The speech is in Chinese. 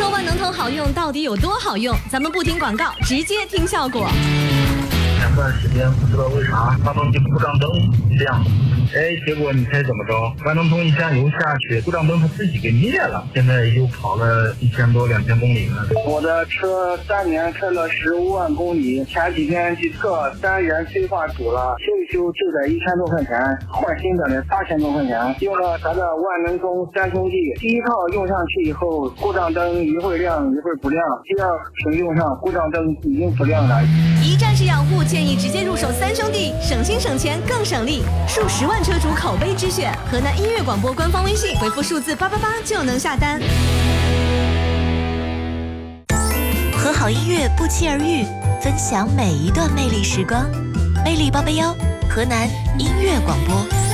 说万能通好用到底有多好用？咱们不听广告，直接听效果。 前段时间不知道为啥发动机故障灯亮，结果你猜怎么着？万能通一加油下去，故障灯它自己给灭了。现在又跑了1000多2000公里了。 我的车3年开了15万公里，前几天去测3元催化堵了，修一修就得1000多块钱，换新的8000多块钱。用了咱的万能通3兄弟，第一套用上去以后，故障灯一会儿亮一会儿不亮，第二瓶用上故障灯已经不亮了。 一站式养护，建议直接入手3兄弟，省心省钱更省力，数十万车主口碑之选。河南音乐广播官方微信回复数字888就能下单。 和好音乐不期而遇，分享每一段魅力时光。魅力881，河南音乐广播。